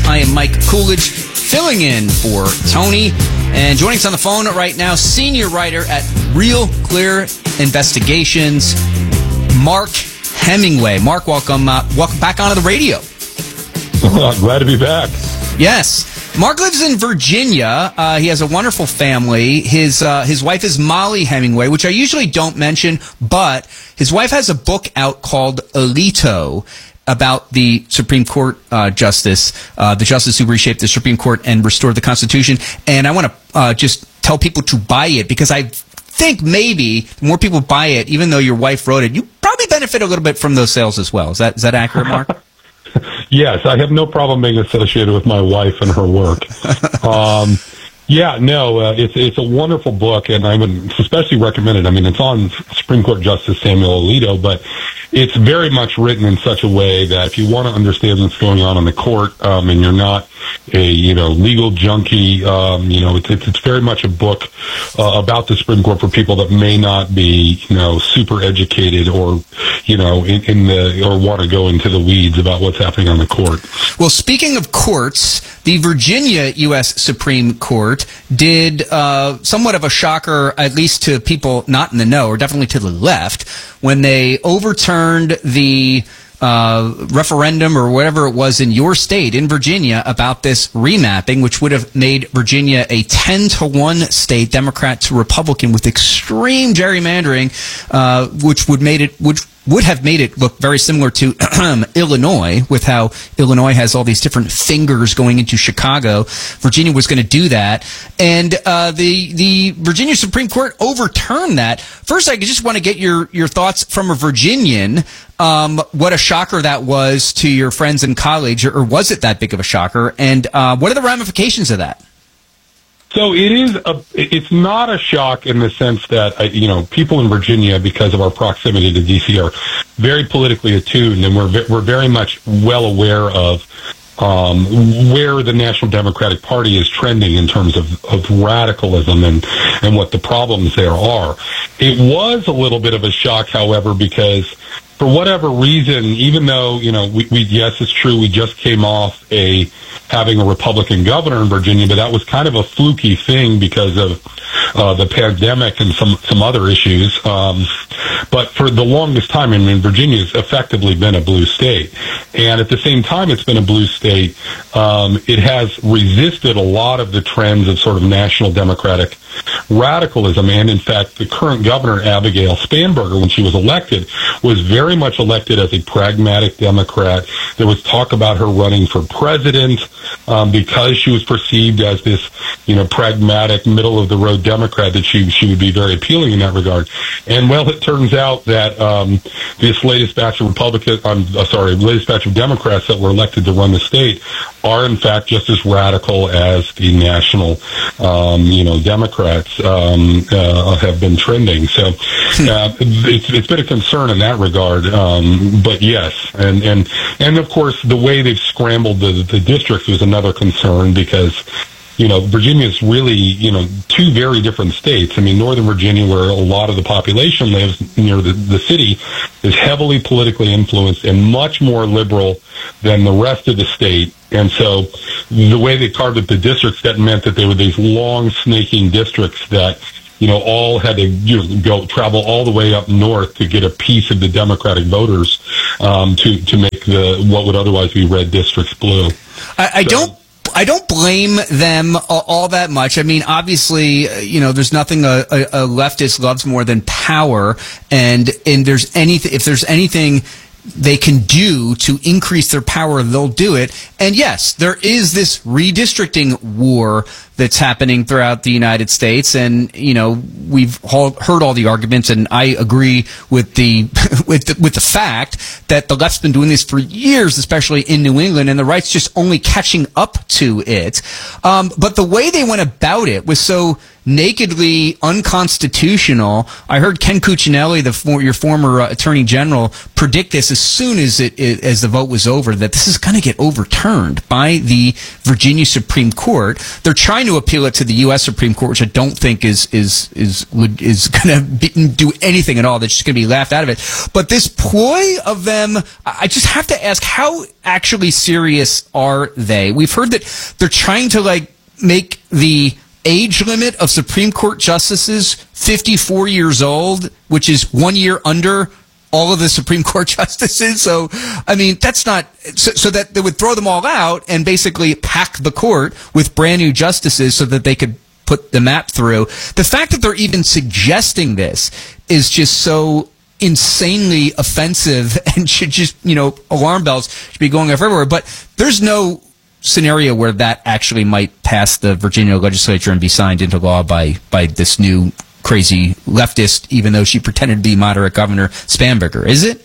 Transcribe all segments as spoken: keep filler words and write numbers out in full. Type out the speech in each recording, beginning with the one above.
I am Mike Coolidge, filling in for Tony. And joining us on the phone right now, senior writer at Real Clear Investigations, Mark Hemingway. Mark, welcome, uh, welcome back onto the radio. Well, glad to be back. Yes. Mark lives in Virginia. Uh, he has a wonderful family. His uh, his wife is Molly Hemingway, which I usually don't mention, but his wife has a book out called Alito about the Supreme Court uh, justice, uh, the justice who reshaped the Supreme Court and restored the Constitution. And I want to uh, just tell people to buy it, because I think maybe the more people buy it, even though your wife wrote it, you probably benefit a little bit from those sales as well. Is that is that accurate, Mark? Yes, I have no problem being associated with my wife and her work. Um, yeah, no, uh, it's it's a wonderful book, and I would especially recommend it. I mean, it's on Supreme Court Justice Samuel Alito, but it's very much written in such a way that if you want to understand what's going on in the court, um, and you're not a you know legal junkie, um, you know, it's, it's it's very much a book uh, about the Supreme Court for people that may not be you know super educated or you know in, in the or want to go into the weeds about what's happening on the court. Well, speaking of courts, the Virginia U S Supreme Court did uh, somewhat of a shocker, at least to people not in the know, or definitely to the left, when they overturned the uh, referendum or whatever it was in your state, in Virginia, about this remapping, which would have made Virginia a ten to one state, Democrat to Republican, with extreme gerrymandering, uh, which would made it which would have made it look very similar to Illinois, with how Illinois has all these different fingers going into Chicago. Virginia was going to do that, and uh, the the Virginia Supreme Court overturned that. First, I just want to get your, your thoughts from a Virginian. Um, what a shocker that was to your friends and colleagues, or, or was it that big of a shocker? And uh, what are the ramifications of that? So it is a, it's not a shock in the sense that, you know, people in Virginia, because of our proximity to D C, are very politically attuned, and we're, we're very much well aware of um, where the National Democratic Party is trending in terms of, of radicalism and, and what the problems there are. It was a little bit of a shock, however, because for whatever reason, even though, you know, we, we yes, it's true, we just came off a having a Republican governor in Virginia, but that was kind of a fluky thing because of uh, the pandemic and some some other issues. Um, but for the longest time, I mean, Virginia's effectively been a blue state, and at the same time, it's been a blue state. Um, it has resisted a lot of the trends of sort of national Democratic radicalism, and in fact, the current governor, Abigail Spanberger, when she was elected, was very much elected as a pragmatic Democrat. There was talk about her running for president um, because she was perceived as this, you know, pragmatic, middle-of-the-road Democrat, that she she would be very appealing in that regard. And, well, it turns out that um, this latest batch of Republicans, um, uh, sorry, latest batch of Democrats that were elected to run the state are, in fact, just as radical as the national, um, you know, Democrats um, uh, have been trending. So uh, it's, it's been a concern in that regard. Um, but yes, and, and, and of course, the way they've scrambled the, the districts was another concern, because, you know, Virginia is really, you know, two very different states. I mean, Northern Virginia, where a lot of the population lives near the, the city, is heavily politically influenced and much more liberal than the rest of the state. And so the way they carved up the districts, that meant that they were these long, snaking districts that, you know, all had to you know, go travel all the way up north to get a piece of the Democratic voters um, to to make the what would otherwise be red districts blue. I, I so, don't. I don't blame them all, all that much. I mean, obviously, uh, you know, there's nothing a, a, a leftist loves more than power, and and there's anything if there's anything they can do to increase their power, they'll do it. And yes, there is this redistricting war that's happening throughout the United States, and you know we've all heard all the arguments, and I agree with the with the, with the fact that the left's been doing this for years, especially in New England, and the right's just only catching up to it. Um, but the way they went about it was so nakedly unconstitutional. I heard Ken Cuccinelli, the for, your former uh, Attorney General, predict this as soon as it, it as the vote was over, that this is going to get overturned by the Virginia Supreme Court. They're trying to to appeal it to the U S Supreme Court, which I don't think is is is would is going to do anything at all. That's just going to be laughed out of it. But this ploy of them, I just have to ask, how actually serious are they? We've heard that they're trying to like make the age limit of Supreme Court justices fifty-four years old, which is one year under all of the Supreme Court justices. So, I mean, that's not, so, so that they would throw them all out and basically pack the court with brand new justices so that they could put the map through. The fact that they're even suggesting this is just so insanely offensive and should just, you know, alarm bells should be going off everywhere. But there's no scenario where that actually might pass the Virginia legislature and be signed into law by by this new crazy leftist, even though she pretended to be moderate Governor Spanberger, is it?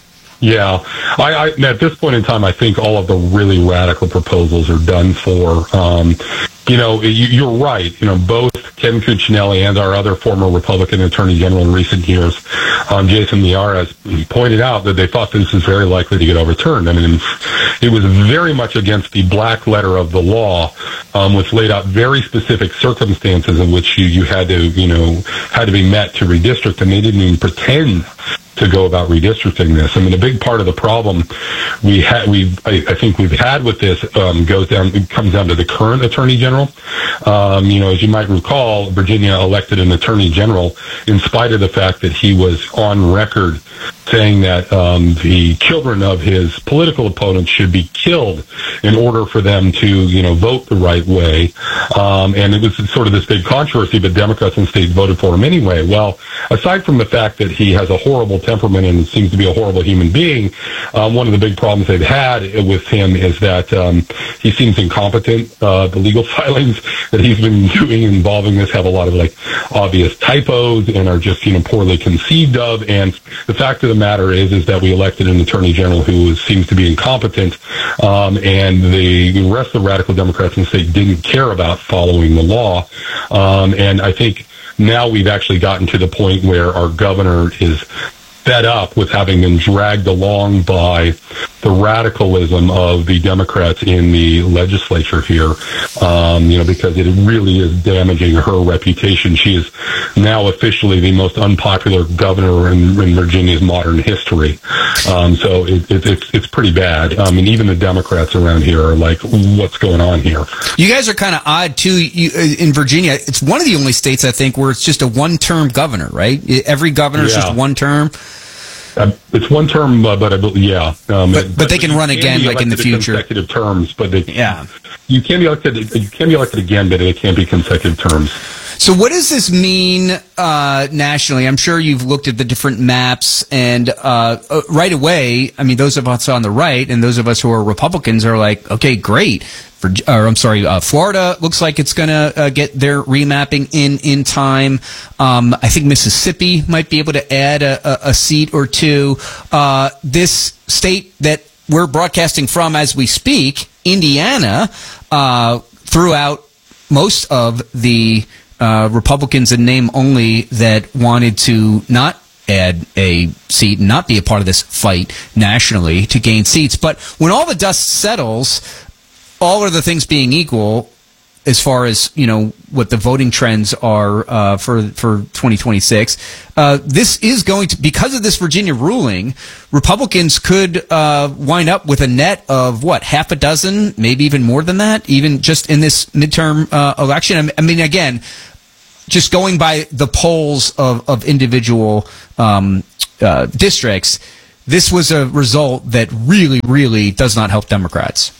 Yeah, I, I at this point in time, I think all of the really radical proposals are done for. Um, you know, you, you're right. You know, both Kevin Cuccinelli and our other former Republican Attorney General in recent years, um, Jason Miyares, pointed out that they thought this was very likely to get overturned. I mean, it was very much against the black letter of the law, um, which laid out very specific circumstances in which you, you had to, you know, had to be met to redistrict, and they didn't even pretend to go about redistricting this. I mean, a big part of the problem we had, we I, I think we've had with this um, goes down, it comes down to the current Attorney General. Um, you know, as you might recall, Virginia elected an Attorney General in spite of the fact that he was on record saying that um, the children of his political opponents should be killed in order for them to, you know, vote the right way. Um, and it was sort of this big controversy, but Democrats in states voted for him anyway. Well, aside from the fact that he has a horrible temperament and seems to be a horrible human being, um, one of the big problems they've had with him is that um, he seems incompetent. Uh, the legal filings that he's been doing involving this have a lot of like obvious typos and are just, you know, poorly conceived of. And the fact of the matter is, is that we elected an Attorney General who seems to be incompetent, um, and the rest of the radical Democrats in the state didn't care about following the law. Um, and I think now we've actually gotten to the point where our governor is fed up with having been dragged along by the radicalism of the Democrats in the legislature here, um, you know, because it really is damaging her reputation. She is now officially the most unpopular governor in, in Virginia's modern history. Um, so it, it, it's it's pretty bad. I mean, even the Democrats around here are like, what's going on here? You guys are kind of odd, too. You, in Virginia, it's one of the only states, I think, where it's just a one-term governor, right? Every governor is yeah. just one term. Uh, it's one term, uh, but I believe, yeah. Um, but, but, but they can run again, like in the future. Consecutive terms, but they, yeah, you can be elected. You can be elected again, but it can't be consecutive terms. So, what does this mean uh, nationally? I'm sure you've looked at the different maps, and uh, uh, right away, I mean, those of us on the right and those of us who are Republicans are like, okay, great. For, or I'm sorry, uh, Florida looks like it's going to uh, get their remapping in in time. Um, I think Mississippi might be able to add a, a, a seat or two. Uh, this state that we're broadcasting from as we speak, Indiana, uh, threw out most of the uh, Republicans in name only that wanted to not add a seat and not be a part of this fight nationally to gain seats. But when all the dust settles, all of the things being equal, as far as, you know, what the voting trends are uh, for for twenty twenty-six, uh, this is going to, because of this Virginia ruling, Republicans could uh, wind up with a net of, what, half a dozen, maybe even more than that, even just in this midterm uh, election. I mean, again, just going by the polls of, of individual um, uh, districts, this was a result that really, really does not help Democrats.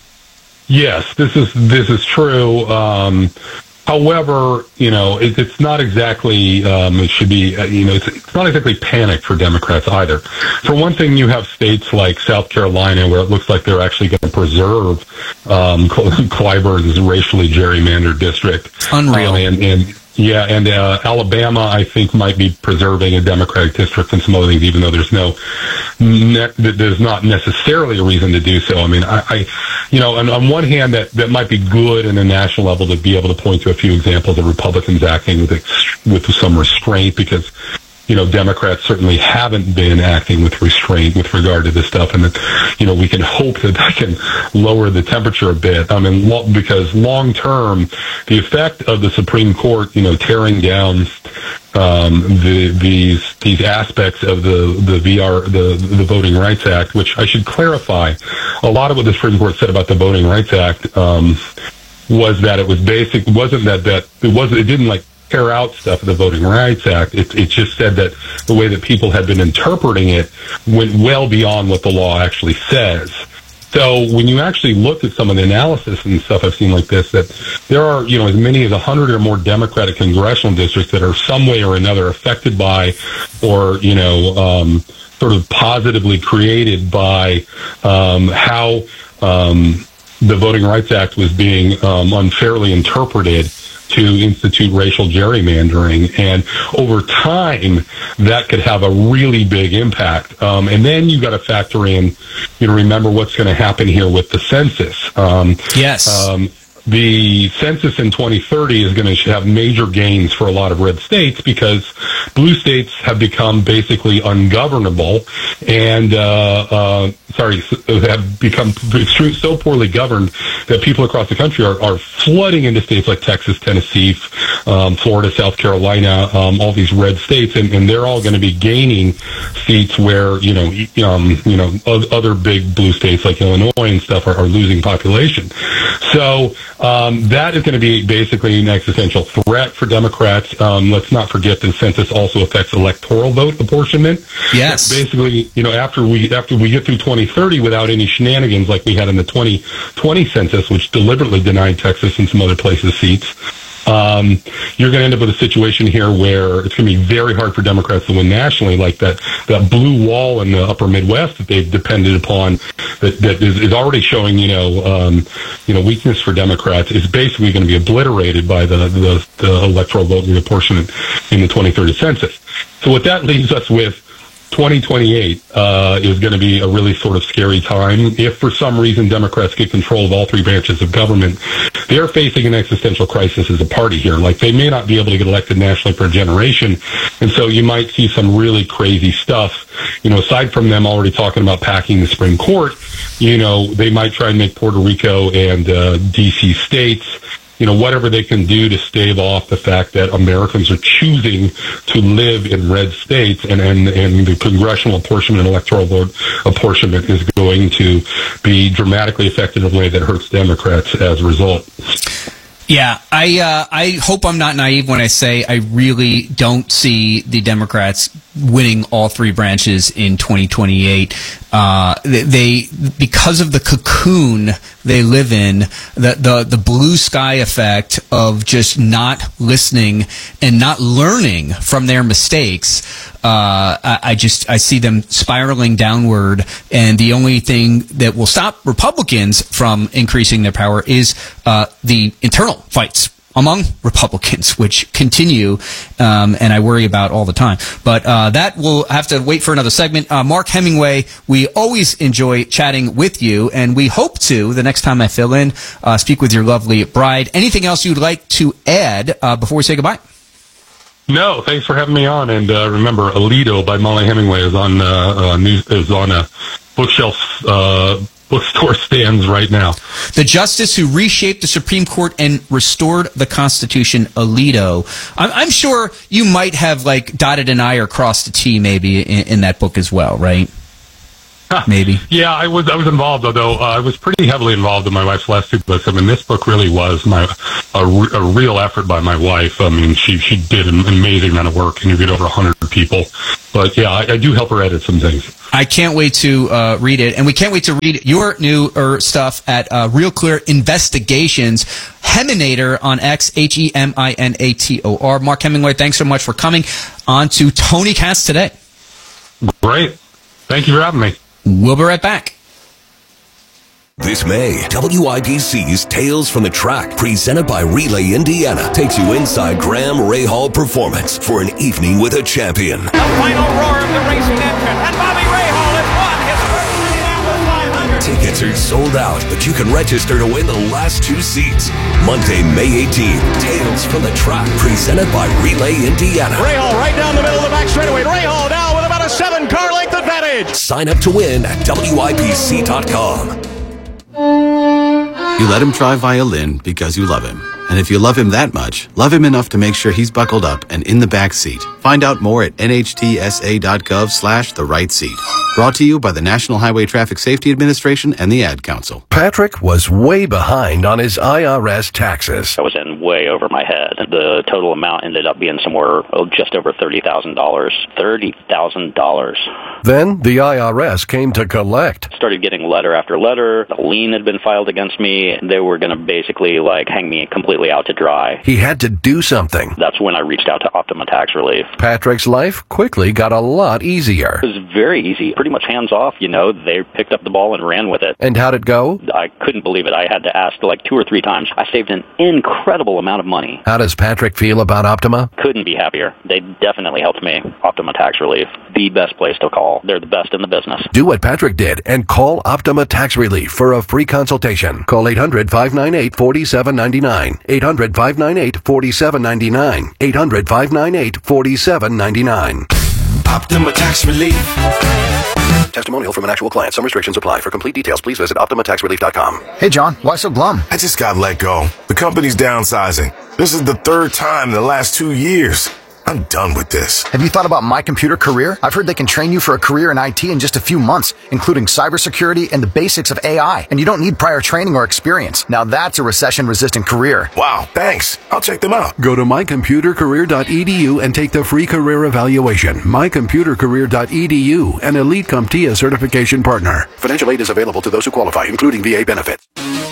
Yes, this is this is true. Um, however, you know, it, it's not exactly. Um, it should be. Uh, you know, it's, it's not exactly panic for Democrats either. For one thing, you have states like South Carolina where it looks like they're actually going to preserve um, Clyburn's racially gerrymandered district. Unreal. Um, and, and yeah, and uh, Alabama, I think, might be preserving a Democratic district and some other things, even though there's no, ne- there's not necessarily a reason to do so. I mean, I, I you know, on, on one hand, that, that might be good in a national level to be able to point to a few examples of Republicans acting with ex- with some restraint, because, you know, Democrats certainly haven't been acting with restraint with regard to this stuff, and that, you know, we can hope that that can lower the temperature a bit. I mean, lo- because long term, the effect of the Supreme Court, you know, tearing down um, the, these these aspects of the the V R the the Voting Rights Act, which I should clarify, a lot of what the Supreme Court said about the Voting Rights Act um, was that it was basic. wasn't that that it wasn't it didn't like tear out stuff of the Voting Rights Act. It, it just said that the way that people had been interpreting it went well beyond what the law actually says. So when you actually look at some of the analysis and stuff I've seen like this, that there are, you know, as many as a hundred or more Democratic congressional districts that are some way or another affected by, or, you know, um, sort of positively created by um, how um, the Voting Rights Act was being um, unfairly interpreted to institute racial gerrymandering. And over time, that could have a really big impact. Um, and then you got to factor in, you know, remember what's going to happen here with the census. Um, yes. Um, the census in twenty thirty is going to have major gains for a lot of red states because blue states have become basically ungovernable and, uh, uh, sorry, have become so poorly governed that people across the country are, are flooding into states like Texas, Tennessee, um, Florida, South Carolina, um, all these red states, and, and they're all going to be gaining seats where, you know, um, you know, other big blue states like Illinois and stuff are, are losing population. So, Um, that is going to be basically an existential threat for Democrats. Um, let's not forget the census also affects electoral vote apportionment. Yes. Basically, you know, after we after we get through twenty thirty without any shenanigans like we had in the twenty twenty census, which deliberately denied Texas and some other places seats, Um, you're going to end up with a situation here where it's going to be very hard for Democrats to win nationally, like that, that blue wall in the upper Midwest that they've depended upon that, that is, is already showing, you know, um, you know, weakness for Democrats is basically going to be obliterated by the, the, the electoral vote reapportionment in the twenty thirty census. So what that leaves us with, twenty twenty-eight uh, is going to be a really sort of scary time. If for some reason Democrats get control of all three branches of government, they're facing an existential crisis as a party here. Like, they may not be able to get elected nationally for a generation, and so you might see some really crazy stuff. You know, aside from them already talking about packing the Supreme Court, you know, they might try and make Puerto Rico and uh, D C states, you know, whatever they can do to stave off the fact that Americans are choosing to live in red states, and, and, and the congressional apportionment and electoral vote apportionment is going to be dramatically affected in a way that hurts Democrats as a result. Yeah, I uh, I hope I'm not naive when I say I really don't see the Democrats winning all three branches in twenty twenty-eight. Uh, they, they because of the cocoon they live in, the, the the blue sky effect of just not listening and not learning from their mistakes. Uh, I, I just I see them spiraling downward, and the only thing that will stop Republicans from increasing their power is uh, the internal fights among Republicans, which continue, um, and I worry about all the time. But uh, that will have to wait for another segment. Uh, Mark Hemingway, we always enjoy chatting with you, and we hope to, the next time I fill in, uh, speak with your lovely bride. Anything else you'd like to add uh, before we say goodbye? No, thanks for having me on. And uh, remember, Alito by Molly Hemingway is on uh, uh, news, is on a bookshelf. Uh, bookstore stands right now. The justice who reshaped the Supreme Court and restored the Constitution, Alito. I'm, I'm sure you might have like dotted an I or crossed a T maybe in, in that book as well, right? Maybe. Yeah, I was I was involved, although uh, I was pretty heavily involved in my wife's last two books. I mean, this book really was my a, re- a real effort by my wife. I mean, she she did an amazing amount of work, and you get over one hundred people. But yeah, I, I do help her edit some things. I can't wait to uh, read it, and we can't wait to read your new er, stuff at uh, Real Clear Investigations. Heminator on X, H E M I N A T O R. Mark Hemingway, thanks so much for coming on to Tony Katz Today. Great. Thank you for having me. We'll be right back. This May, W I B C's Tales from the Track, presented by Relay Indiana, takes you inside Graham Rahal Performance for an evening with a champion. The final roar of the racing engine, and Bobby Rahal has won his first Indianapolis five hundred. Tickets Tickets are sold out, but you can register to win the last two seats. Monday, May eighteenth, Tales from the Track, presented by Relay Indiana. Rahal right down the middle of the back straightaway. Rahal now with about a seven-car length advantage. Sign up to win at W I B C dot com. You let him try violin because you love him. And if you love him that much, love him enough to make sure he's buckled up and in the back seat. Find out more at N H T S A dot gov slash the right seat. Brought to you by the National Highway Traffic Safety Administration and the Ad Council. Patrick was way behind on his I R S taxes. I was in way over my head. The total amount ended up being somewhere oh, just over thirty thousand dollars. thirty thousand dollars. Then the I R S came to collect. Started getting letter after letter. A lien had been filed against me. They were going to basically like hang me completely out to dry. He had to do something. That's when I reached out to Optima Tax Relief. Patrick's life quickly got a lot easier. It was very easy. Pretty much hands off, you know. They picked up the ball and ran with it. And how'd it go? I couldn't believe it. I had to ask like two or three times. I saved an incredible amount of money. How does Patrick feel about Optima? Couldn't be happier. They definitely helped me. Optima Tax Relief. The best place to call. They're the best in the business. Do what Patrick did and call Optima Tax Relief for a free consultation. Call eight hundred, five nine eight, four seven nine nine. eight hundred, five nine eight, four seven nine nine. eight hundred, five nine eight, four seven nine nine. Optima Tax Relief. Testimonial from an actual client. Some restrictions apply. For complete details, please visit Optima Tax Relief dot com. Hey, John, why so glum? I just got let go. The company's downsizing. This is the third time in the last two years. I'm done with this. Have you thought about My Computer Career? I've heard they can train you for a career in I T in just a few months, including cybersecurity and the basics of A I. And you don't need prior training or experience. Now that's a recession-resistant career. Wow, thanks. I'll check them out. Go to my computer career dot e d u and take the free career evaluation. my computer career dot e d u, an Elite CompTIA certification partner. Financial aid is available to those who qualify, including V A benefits.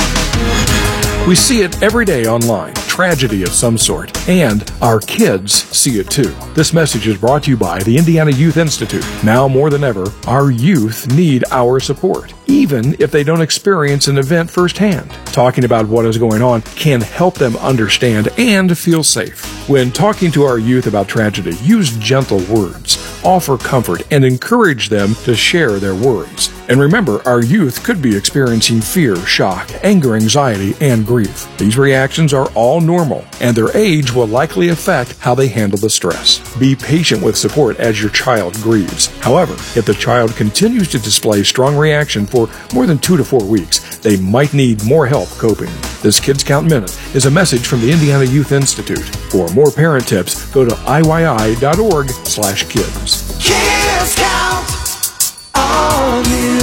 We see it every day online, tragedy of some sort, and our kids see it too. This message is brought to you by the Indiana Youth Institute. Now more than ever, our youth need our support, even if they don't experience an event firsthand. Talking about what is going on can help them understand and feel safe. When talking to our youth about tragedy, use gentle words, offer comfort, and encourage them to share their worries. And remember, our youth could be experiencing fear, shock, anger, anxiety, and grief. These reactions are all normal, and their age will likely affect how they handle the stress. Be patient with support as your child grieves. However, if the child continues to display strong reaction for more than two to four weeks, they might need more help coping. This Kids Count Minute is a message from the Indiana Youth Institute. For more parent tips, go to I Y I dot org slash kids. Kids count on you.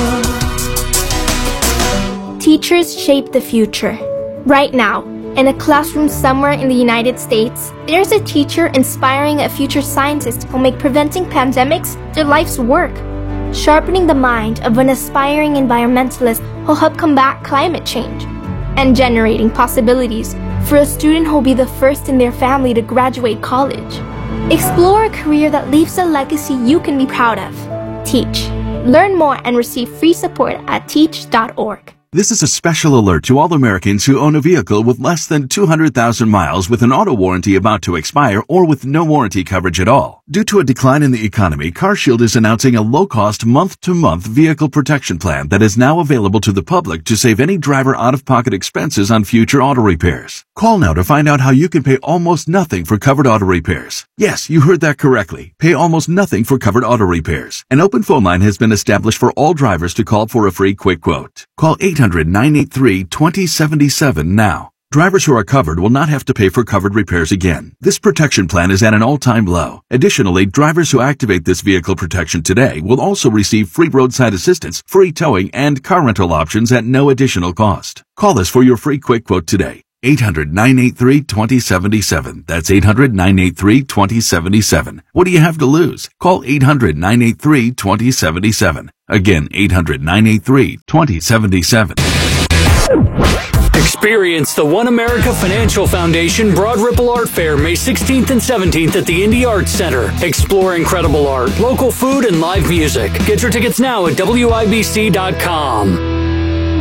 Teachers shape the future. Right now, in a classroom somewhere in the United States, there's a teacher inspiring a future scientist who'll make preventing pandemics their life's work. Sharpening the mind of an aspiring environmentalist who'll help combat climate change. And generating possibilities for a student who'll be the first in their family to graduate college. Explore a career that leaves a legacy you can be proud of. Teach. Learn more and receive free support at teach dot org. This is a special alert to all Americans who own a vehicle with less than two hundred thousand miles with an auto warranty about to expire or with no warranty coverage at all. Due to a decline in the economy, CarShield is announcing a low-cost month-to-month vehicle protection plan that is now available to the public to save any driver out-of-pocket expenses on future auto repairs. Call now to find out how you can pay almost nothing for covered auto repairs. Yes, you heard that correctly. Pay almost nothing for covered auto repairs. An open phone line has been established for all drivers to call for a free quick quote. Call eight hundred, nine eight three, two zero seven seven now. Drivers who are covered will not have to pay for covered repairs again. This protection plan is at an all-time low. Additionally, drivers who activate this vehicle protection today will also receive free roadside assistance, free towing, and car rental options at no additional cost. Call us for your free quick quote today. eight hundred, nine eight three, two zero seven seven. That's eight hundred, nine eight three, two zero seven seven. What do you have to lose? Call eight hundred, nine eight three, two zero seven seven. Again, eight hundred, nine eight three, two zero seven seven. Experience the One America Financial Foundation Broad Ripple Art Fair May sixteenth and seventeenth at the Indy Arts Center. Explore incredible art, local food, and live music. Get your tickets now at W I B C dot com.